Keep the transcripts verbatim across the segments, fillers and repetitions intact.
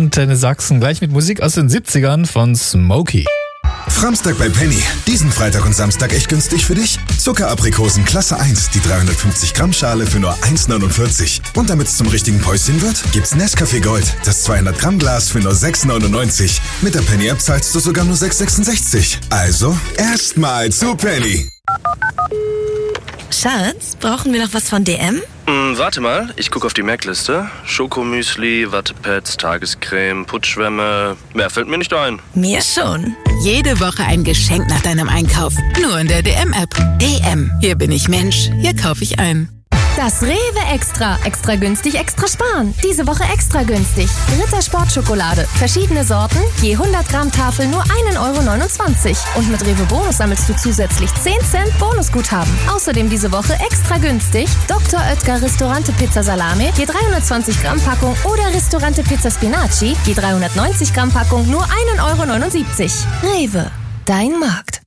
Antenne Sachsen. Gleich mit Musik aus den siebzigern von Smokey. Framstag bei Penny. Diesen Freitag und Samstag echt günstig für dich? Zuckeraprikosen Klasse eins, die dreihundertfünfzig Gramm Schale für nur eins neunundvierzig. Und damit es zum richtigen Päuschen wird, gibt's Nescafé Gold, das zweihundert Gramm Glas für nur sechs neunundneunzig. Mit der Penny App zahlst du sogar nur sechs sechsundsechzig. Also, erstmal zu Penny. Schatz, brauchen wir noch was von D M? Hm, warte mal, ich gucke auf die Merkliste. Schokomüsli, Wattepads, Tagescreme, Putzschwämme. Mehr fällt mir nicht ein. Mir schon. Jede Woche ein Geschenk nach deinem Einkauf. Nur in der D M-App. D M. Hier bin ich Mensch. Hier kaufe ich ein. Das Rewe Extra. Extra günstig, extra sparen. Diese Woche extra günstig. Ritter Sportschokolade. Verschiedene Sorten. Je hundert Gramm Tafel nur ein Euro neunundzwanzig. Und mit Rewe Bonus sammelst du zusätzlich zehn Cent Bonusguthaben. Außerdem diese Woche extra günstig. Doktor Oetker Ristorante Pizza Salame. Je dreihundertzwanzig Gramm Packung. Oder Ristorante Pizza Spinaci. Je dreihundertneunzig Gramm Packung nur ein Euro neunundsiebzig. Rewe. Dein Markt.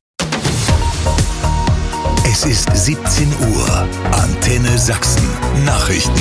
Es ist siebzehn Uhr. Antenne Sachsen. Nachrichten.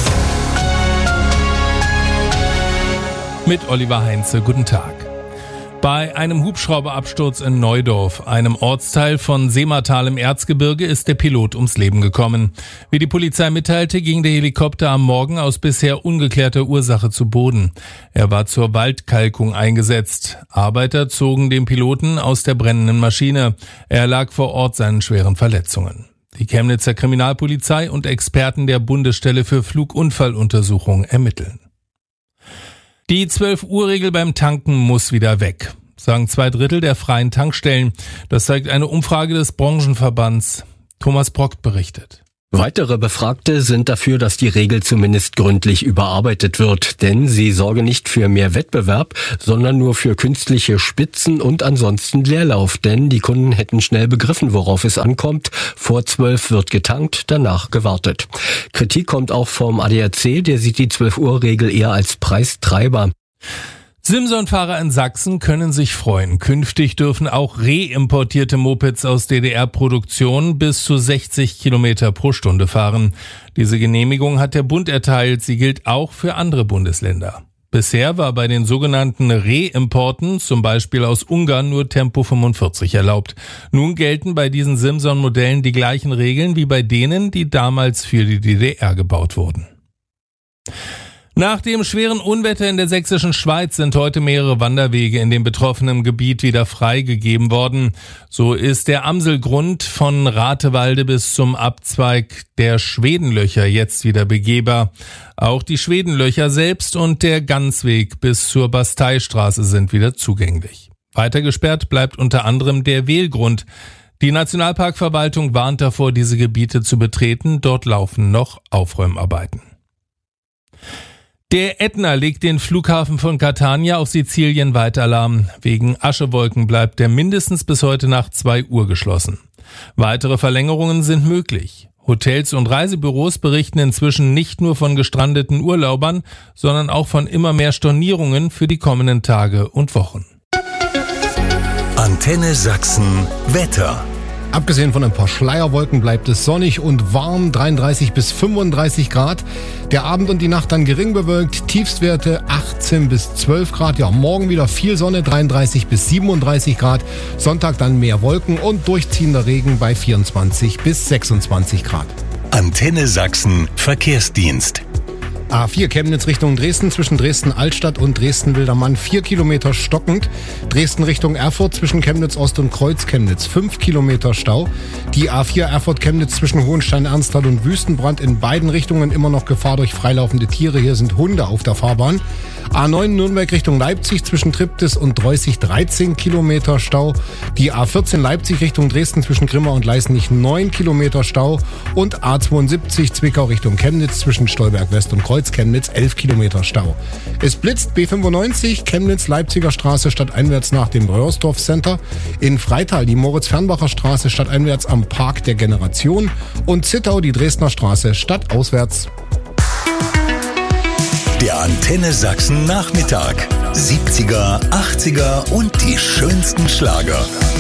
Mit Oliver Heinze. Guten Tag. Bei einem Hubschrauberabsturz in Neudorf, einem Ortsteil von Seematal im Erzgebirge, ist der Pilot ums Leben gekommen. Wie die Polizei mitteilte, ging der Helikopter am Morgen aus bisher ungeklärter Ursache zu Boden. Er war zur Waldkalkung eingesetzt. Arbeiter zogen den Piloten aus der brennenden Maschine. Er lag vor Ort seinen schweren Verletzungen. Die Chemnitzer Kriminalpolizei und Experten der Bundesstelle für Flugunfalluntersuchung ermitteln. Die zwölf-Uhr-Regel beim Tanken muss wieder weg, sagen zwei Drittel der freien Tankstellen. Das zeigt eine Umfrage des Branchenverbands. Thomas Brockt berichtet. Weitere Befragte sind dafür, dass die Regel zumindest gründlich überarbeitet wird, denn sie sorge nicht für mehr Wettbewerb, sondern nur für künstliche Spitzen und ansonsten Leerlauf, denn die Kunden hätten schnell begriffen, worauf es ankommt. Vor zwölf wird getankt, danach gewartet. Kritik kommt auch vom A D A C, der sieht die zwölf-Uhr-Regel eher als Preistreiber. Simson-Fahrer in Sachsen können sich freuen. Künftig dürfen auch reimportierte Mopeds aus D D R-Produktion bis zu sechzig Kilometer pro Stunde fahren. Diese Genehmigung hat der Bund erteilt. Sie gilt auch für andere Bundesländer. Bisher war bei den sogenannten Reimporten, zum Beispiel aus Ungarn, nur Tempo fünfundvierzig erlaubt. Nun gelten bei diesen Simson-Modellen die gleichen Regeln wie bei denen, die damals für die D D R gebaut wurden. Nach dem schweren Unwetter in der sächsischen Schweiz sind heute mehrere Wanderwege in dem betroffenen Gebiet wieder freigegeben worden. So ist der Amselgrund von Ratewalde bis zum Abzweig der Schwedenlöcher jetzt wieder begehbar. Auch die Schwedenlöcher selbst und der Gansweg bis zur Basteistraße sind wieder zugänglich. Weiter gesperrt bleibt unter anderem der Wehlgrund. Die Nationalparkverwaltung warnt davor, diese Gebiete zu betreten. Dort laufen noch Aufräumarbeiten. Der Ätna legt den Flughafen von Catania auf Sizilien weiter lahm. Wegen Aschewolken bleibt er mindestens bis heute Nacht zwei Uhr geschlossen. Weitere Verlängerungen sind möglich. Hotels und Reisebüros berichten inzwischen nicht nur von gestrandeten Urlaubern, sondern auch von immer mehr Stornierungen für die kommenden Tage und Wochen. Antenne Sachsen Wetter. Abgesehen von ein paar Schleierwolken bleibt es sonnig und warm, dreiunddreißig bis fünfunddreißig Grad. Der Abend und die Nacht dann gering bewölkt, Tiefstwerte achtzehn bis zwölf Grad. Ja, morgen wieder viel Sonne, dreiunddreißig bis siebenunddreißig Grad. Sonntag dann mehr Wolken und durchziehender Regen bei vierundzwanzig bis sechsundzwanzig Grad. Antenne Sachsen Verkehrsdienst. A vier Chemnitz Richtung Dresden, zwischen Dresden-Altstadt und Dresden-Wildermann vier Kilometer stockend. Dresden Richtung Erfurt zwischen Chemnitz-Ost und Kreuz-Chemnitz fünf Kilometer Stau. Die A vier Erfurt-Chemnitz zwischen Hohenstein-Ernsthal und Wüstenbrand in beiden Richtungen immer noch Gefahr durch freilaufende Tiere. Hier sind Hunde auf der Fahrbahn. A neun Nürnberg Richtung Leipzig zwischen Triptis und Dreußig dreizehn Kilometer Stau. Die A vierzehn Leipzig Richtung Dresden zwischen Grimma und Leißnich neun Kilometer Stau. Und A zweiundsiebzig Zwickau Richtung Chemnitz zwischen Stolberg West und Kreuz Chemnitz elf Kilometer Stau. Es blitzt B fünfundneunzig Chemnitz Leipziger Straße stadteinwärts nach dem Röhrsdorf Center. In Freital die Moritz-Fernbacher Straße stadteinwärts am Park der Generation. Und Zittau die Dresdner Straße stadtauswärts. Der Antenne Sachsen Nachmittag. siebziger, achtziger und die schönsten Schlager.